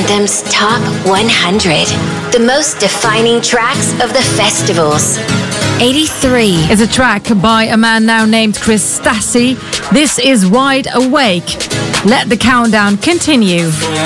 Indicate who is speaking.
Speaker 1: Anthem's Top 100. The most defining tracks of the festivals. 83
Speaker 2: is a track by a man now named Chris Stassi. This is Wide Awake. Let the countdown continue.